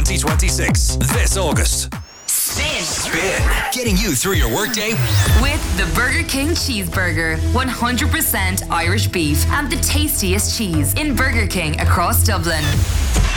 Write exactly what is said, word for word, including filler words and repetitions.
twenty twenty-six. This August. Spin. Spin. Getting you through your workday With the Burger King Cheeseburger. one hundred percent Irish beef and the tastiest cheese in Burger King across Dublin.